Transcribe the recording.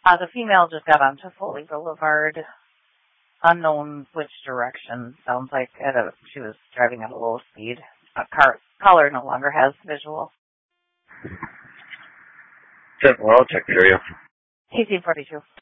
The female just got onto Foley Boulevard. Unknown which direction. Sounds like she was driving at a low speed. Caller no longer has visual. Well, I'll check the area. KC 42.